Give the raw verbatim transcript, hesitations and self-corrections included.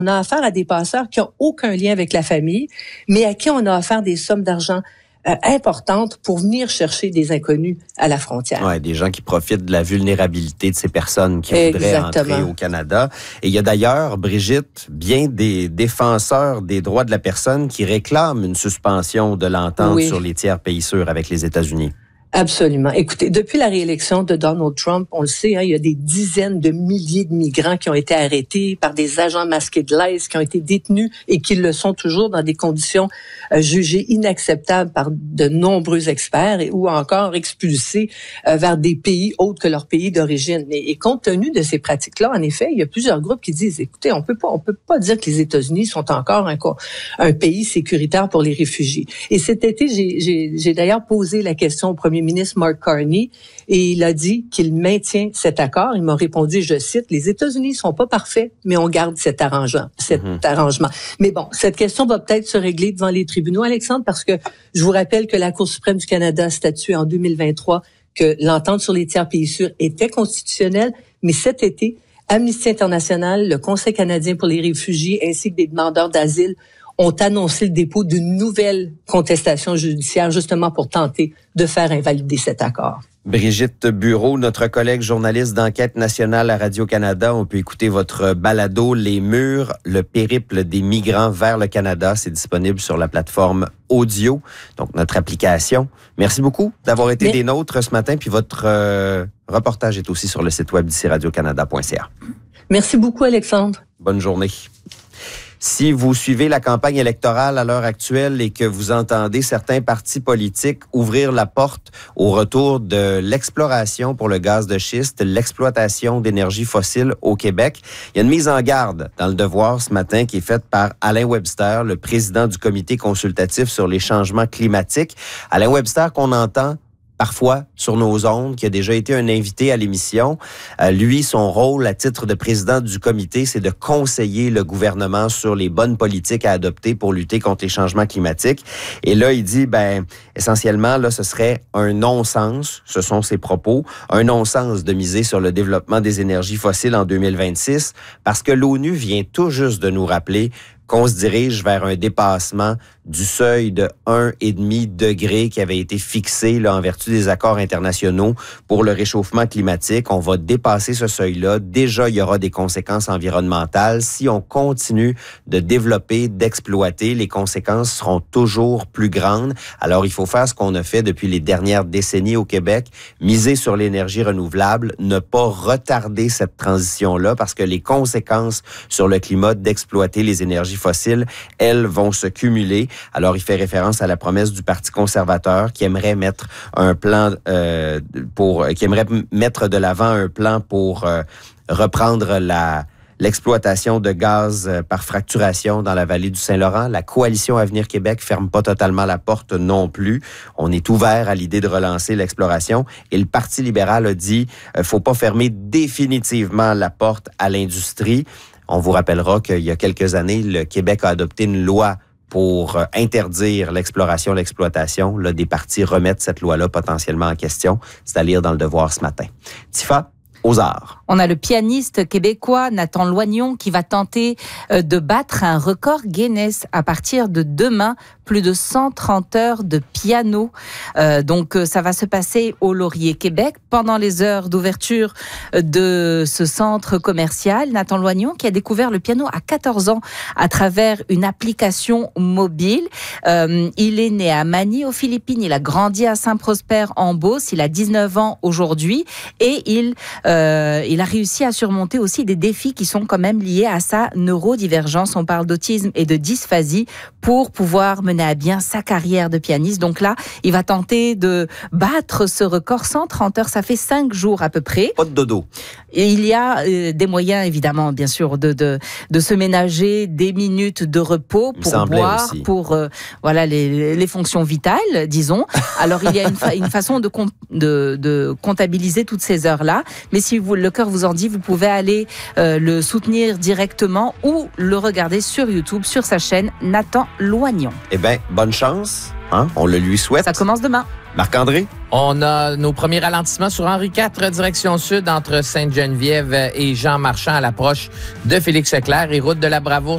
On a affaire à des passeurs qui n'ont aucun lien avec la famille, mais à qui on a affaire des sommes d'argent Euh, importante pour venir chercher des inconnus à la frontière. Ouais, des gens qui profitent de la vulnérabilité de ces personnes qui voudraient entrer au Canada. Et il y a d'ailleurs, Brigitte, bien des défenseurs des droits de la personne qui réclament une suspension de l'entente oui. sur les tiers pays sûrs avec les États-Unis. Absolument. Écoutez, depuis la réélection de Donald Trump, on le sait, hein, il y a des dizaines de milliers de migrants qui ont été arrêtés par des agents masqués de l'I C E, qui ont été détenus et qui le sont toujours dans des conditions euh, jugées inacceptables par de nombreux experts et, ou encore expulsés euh, vers des pays autres que leur pays d'origine. Et, et compte tenu de ces pratiques-là, en effet, il y a plusieurs groupes qui disent, écoutez, on peut pas, on peut pas dire que les États-Unis sont encore un, un pays sécuritaire pour les réfugiés. Et cet été, j'ai, j'ai, j'ai d'ailleurs posé la question au premier ministre Mark Carney, et il a dit qu'il maintient cet accord. Il m'a répondu, je cite, « Les États-Unis sont pas parfaits, mais on garde cet arrangement. Cet mm-hmm. arrangement. » Mais bon, cette question va peut-être se régler devant les tribunaux, Alexandre, parce que je vous rappelle que la Cour suprême du Canada a statué en deux mille vingt-trois que l'entente sur les tiers pays sûrs était constitutionnelle, mais cet été, Amnesty International, le Conseil canadien pour les réfugiés ainsi que des demandeurs d'asile ont annoncé le dépôt d'une nouvelle contestation judiciaire justement pour tenter de faire invalider cet accord. Brigitte Bureau, notre collègue journaliste d'Enquête nationale à Radio-Canada. On peut écouter votre balado « Les murs, le périple des migrants vers le Canada ». C'est disponible sur la plateforme audio, donc notre application. Merci beaucoup d'avoir été Mais... des nôtres ce matin. Puis votre euh, reportage est aussi sur le site web d'ici radio canada point c a. Merci beaucoup, Alexandre. Bonne journée. Si vous suivez la campagne électorale à l'heure actuelle et que vous entendez certains partis politiques ouvrir la porte au retour de l'exploration pour le gaz de schiste, l'exploitation d'énergie fossile au Québec, il y a une mise en garde dans le Devoir ce matin qui est faite par Alain Webster, le président du comité consultatif sur les changements climatiques. Alain Webster qu'on entend parfois sur nos ondes, qui a déjà été un invité à l'émission. Euh, lui, son rôle à titre de président du comité, c'est de conseiller le gouvernement sur les bonnes politiques à adopter pour lutter contre les changements climatiques. Et là, il dit, ben, essentiellement, là, ce serait un non-sens, ce sont ses propos, un non-sens de miser sur le développement des énergies fossiles en deux mille vingt-six, parce que l'ONU vient tout juste de nous rappeler qu'on se dirige vers un dépassement du seuil de un virgule cinq degré qui avait été fixé là, en vertu des accords internationaux pour le réchauffement climatique. On va dépasser ce seuil-là. Déjà, il y aura des conséquences environnementales. Si on continue de développer, d'exploiter, les conséquences seront toujours plus grandes. Alors, il faut faire ce qu'on a fait depuis les dernières décennies au Québec, miser sur l'énergie renouvelable, ne pas retarder cette transition-là parce que les conséquences sur le climat d'exploiter les énergies fossiles, elles vont se cumuler. Alors, il fait référence à la promesse du Parti conservateur qui aimerait mettre un plan euh, pour, qui aimerait mettre de l'avant un plan pour euh, reprendre la l'exploitation de gaz par fracturation dans la vallée du Saint-Laurent. La coalition Avenir Québec ferme pas totalement la porte non plus. On est ouvert à l'idée de relancer l'exploration. Et le Parti libéral a dit euh, faut pas fermer définitivement la porte à l'industrie. On vous rappellera qu'il y a quelques années, le Québec a adopté une loi pour interdire l'exploration, l'exploitation. Là, des partis remettent cette loi-là potentiellement en question. C'est à lire dans le Devoir ce matin. Tifa, aux arts. On a le pianiste québécois Nathan Loignon qui va tenter de battre un record Guinness à partir de demain. Plus de cent trente heures de piano. Euh, donc, ça va se passer au Laurier Québec pendant les heures d'ouverture de ce centre commercial. Nathan Loignon qui a découvert le piano à quatorze ans à travers une application mobile. Euh, il est né à Manille aux Philippines. Il a grandi à Saint-Prosper en Beauce. Il a dix-neuf ans aujourd'hui et il euh, il a réussi à surmonter aussi des défis qui sont quand même liés à sa neurodivergence. On parle d'autisme et de dysphasie pour pouvoir mener à bien sa carrière de pianiste. Donc là, il va tenter de battre ce record. cent trente heures, ça fait cinq jours à peu près. Pas de dodo. Et il y a euh, des moyens, évidemment, bien sûr, de, de, de se ménager des minutes de repos pour boire, aussi. pour euh, voilà les, les fonctions vitales, disons. Alors, il y a une, fa- une façon de, com- de, de comptabiliser toutes ces heures-là. Mais si vous, le cœur vous en dit, vous pouvez aller euh, le soutenir directement ou le regarder sur YouTube, sur sa chaîne Nathan Loignon. Eh bien, bonne chance. Hein? On le lui souhaite. Ça commence demain. Marc-André? On a nos premiers ralentissements sur Henri quatre, direction sud, entre Sainte-Geneviève et Jean Marchand à l'approche de Félix-Leclerc et route de la Bravoure.